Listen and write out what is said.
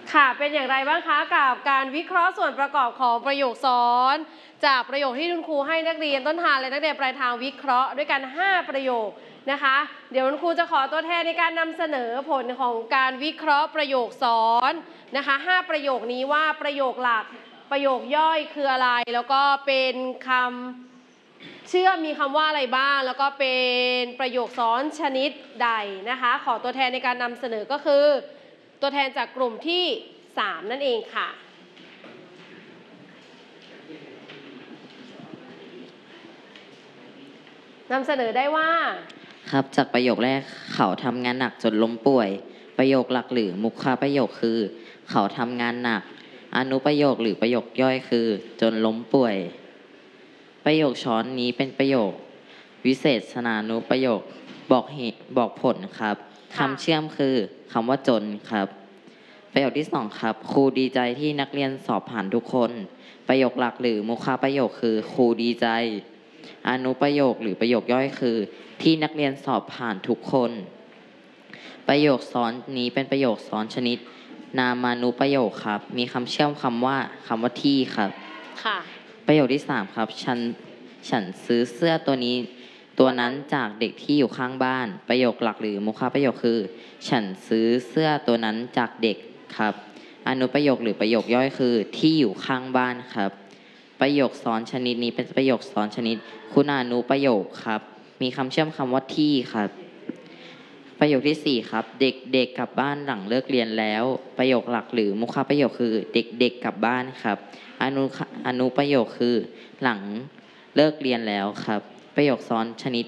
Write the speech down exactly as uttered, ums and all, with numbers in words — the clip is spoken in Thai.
ค่ะเป็นอย่างไรบ้างคะกับการวิเคราะห์ส่วนประกอบของประโยคซ้อนจากประโยคที่คุณครูให้นักเรียนต้นทางและนักเรียนปลายทางวิเคราะห์ด้วยกันห้าประโยคนะคะเดี๋ยวคุณครูจะขอตัวแทนในการนำเสนอผลของการวิเคราะห์ประโยคซ้อนนะคะห้าประโยคนี้ว่าประโยคหลักประโยคย่อยคืออะไรแล้วก็เป็นคำเชื่อมมีคำว่าอะไรบ้างแล้วก็เป็นประโยคซ้อนชนิดใดนะคะขอตัวแทนในการนำเสนอก็คือตัวแทนจากกลุ่มที่สามนั่นเองค่ะนำเสนอได้ว่าครับจากประโยคแรกเขาทำงานหนักจนล้มป่วยประโยคหลักหรือมุขประโยคคือเขาทำงานหนักอนุประโยคหรือประโยคย่อยคือจนล้มป่วยประโยคช้อนนี้เป็นประโยควิเศษณานุประโยคบอกเหตุบอกผลครับคำเชื่อมคือคำว่าจนครับประโยคที่สองครับครูดีใจที่นักเรียนสอบผ่านทุกคนประโยคหลักหรือมุขประโยคคือครูดีใจอนุประโยคหรือประโยคย่อยคือที่นักเรียนสอบผ่านทุกคนประโยคซ้อนนี้เป็นประโยคซ้อนชนิดนามานุประโยคครับมีคำเชื่อมคำว่าคำว่าที่ครับค่ะประโยคที่สามครับฉันฉันซื้อเสื้อตัวนี้ตัวนั้นจากเด็กที่อยู่ข้างบ้านประโยคหลักหรือมุขประโยคคือฉันซื้อเสื้อตัวนั้นจากเด็กครับอนุประโยคหรือประโยคย่อยคือที่อยู่ข้างบ้านครับประโยคซ้อนชนิดนี้เป็นประโยคซ้อนชนิดคุณานุประโยคครับมีคำเชื่อมคำว่าที่ครับประโยคที่สี่ครับเด็กๆกลับบ้านหลังเลิกเรียนแล้วประโยคหลักหรือมุขประโยคคือเด็กๆกลับบ้านครับอนุอนุประโยคคือหลังเลิกเรียนแล้วครับประโยคซ้อนชนิด